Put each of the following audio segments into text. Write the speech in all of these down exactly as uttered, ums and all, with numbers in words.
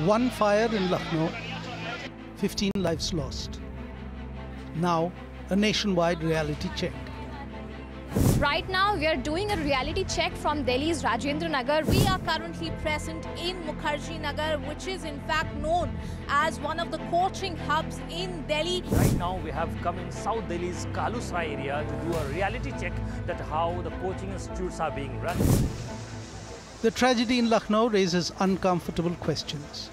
One fire in Lucknow, fifteen lives lost. Now, a nationwide reality check. Right now, we are doing a reality check from Delhi's Rajendra Nagar. We are currently present in Mukherjee Nagar, which is in fact known as one of the coaching hubs in Delhi. Right now, we have come in South Delhi's Kalusrai area to do a reality check that how the coaching institutes are being run. The tragedy in Lucknow raises uncomfortable questions.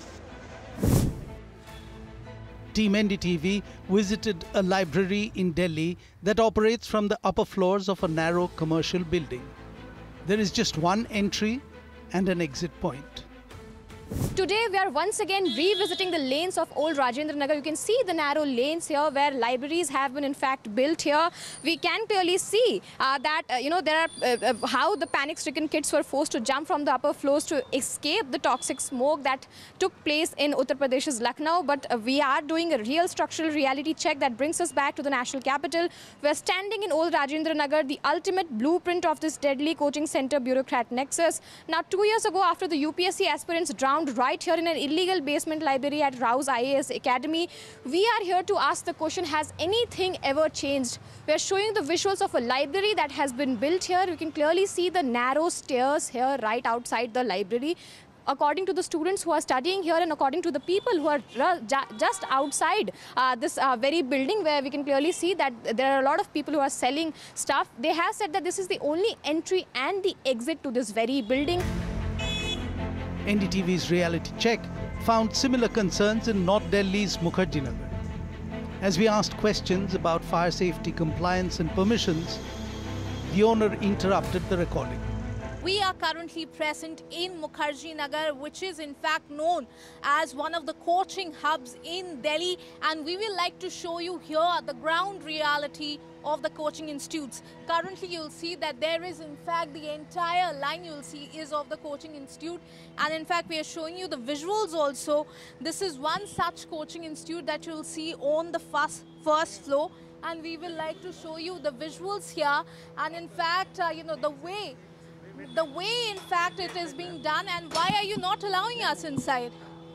Team N D T V visited a library in Delhi that operates from the upper floors of a narrow commercial building. There is just one entry and an exit point. Today, we are once again revisiting the lanes of old Rajendra Nagar. You can see the narrow lanes here where libraries have been in fact built here. We can clearly see uh, that, uh, you know, there are uh, uh, how the panic-stricken kids were forced to jump from the upper floors to escape the toxic smoke that took place in Uttar Pradesh's Lucknow. But uh, we are doing a real structural reality check that brings us back to the national capital. We're standing in old Rajendra Nagar, the ultimate blueprint of this deadly coaching center bureaucrat nexus. Now, two years ago, after the U P S C aspirants drowned right here in an illegal basement library at Rouse I A S Academy, we are here to ask the question, has anything ever changed? We are showing the visuals of a library that has been built here. You can clearly see the narrow stairs here right outside the library. According to the students who are studying here and according to the people who are just outside uh, this uh, very building, where we can clearly see that there are a lot of people who are selling stuff, they have said that this is the only entry and the exit to this very building. N D T V's reality check found similar concerns in North Delhi's Mukherjee Nagar. As we asked questions about fire safety compliance and permissions, the owner interrupted the recording. We are currently present in Mukherjee Nagar, which is in fact known as one of the coaching hubs in Delhi, and we will like to show you here the ground reality of the coaching institutes. Currently, you'll see that there is in fact the entire line you'll see is of the coaching institute, and in fact we are showing you the visuals also. This is one such coaching institute that you'll see on the first, first floor, and we will like to show you the visuals here, and in fact, uh, you know, the way The way, in fact, it is being done, and why are you not allowing us inside?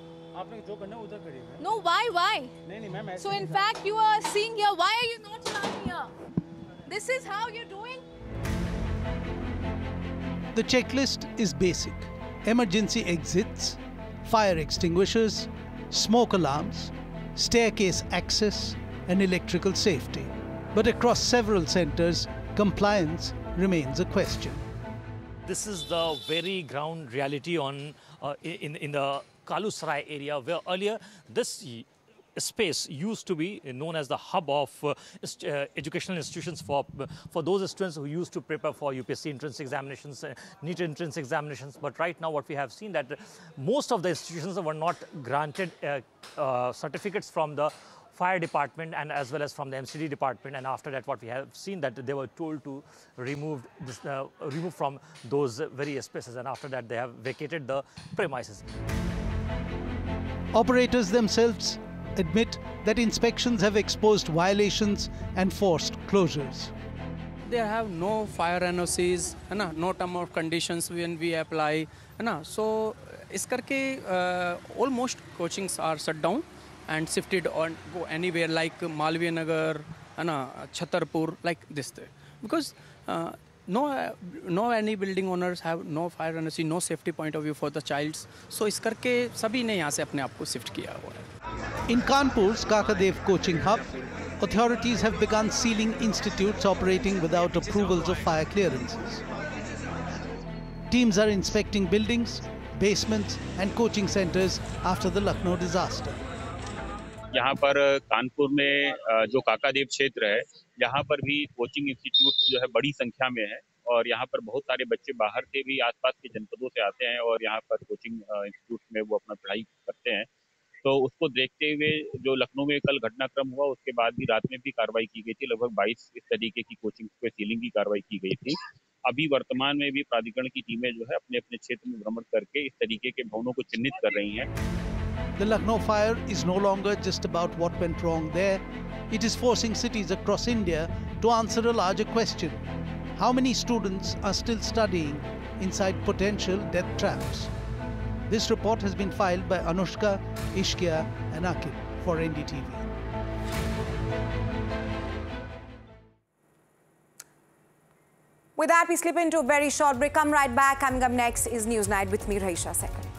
No, why, why? So, in fact, you are seeing here, why are you not allowing here? This is how you're doing? The checklist is basic. Emergency exits, fire extinguishers, smoke alarms, staircase access, and electrical safety. But across several centers, compliance remains a question. This is the very ground reality on uh, in, in the Kalusrai area, where earlier this space used to be known as the hub of uh, uh, educational institutions for, for those students who used to prepare for U P S C entrance examinations, uh, NEET entrance examinations. But right now what we have seen that most of the institutions were not granted uh, uh, certificates from the fire department and as well as from the M C D department, and after that what we have seen that they were told to remove this, uh, remove from those very spaces, and after that they have vacated the premises. Operators themselves admit that inspections have exposed violations and forced closures. They have no fire N O Cs, no term of conditions when we apply. So, is karke uh, almost coachings are shut down and shifted on go anywhere like Malviya Nagar, Chhatarpur, like this. Because uh, no, uh, no any building owners have no fire N O C, no safety point of view for the childs. So इस करके सभी ने यहाँ से अपने आप को shift किया हुआ है. In Kanpur's Kakadev coaching hub, authorities have begun sealing institutes operating without approvals of fire clearances. Teams are inspecting buildings, basements and coaching centers after the Lucknow disaster. यहाँ पर कानपुर में जो काकादेव क्षेत्र है, यहाँ पर भी कोचिंग इंस्टीट्यूट जो है बड़ी संख्या में है, और यहाँ पर बहुत सारे बच्चे बाहर से भी आसपास के जनपदों से आते हैं और यहाँ पर कोचिंग इंस्टीट्यूट में वो अपना पढ़ाई करते हैं. तो उसको देखते हुए जो लखनऊ में कल घटनाक्रम हुआ, उसके बाद भी रात में भी कार्रवाई की गई थी. लगभग बाईस इस तरीके की कोचिंग पे सीलिंग की कार्रवाई की गई थी. अभी वर्तमान में भी प्राधिकरण की टीमें जो है अपने अपने क्षेत्र में भ्रमण करके इस तरीके के भवनों को चिन्हित कर रही हैं. The Lucknow fire is no longer just about what went wrong there. It is forcing cities across India to answer a larger question. How many students are still studying inside potential death traps? This report has been filed by Anushka, Ishkia and Akib for N D T V. With that, we slip into a very short break. Come right back. Coming up next is News Night with me, Raisha Sekar.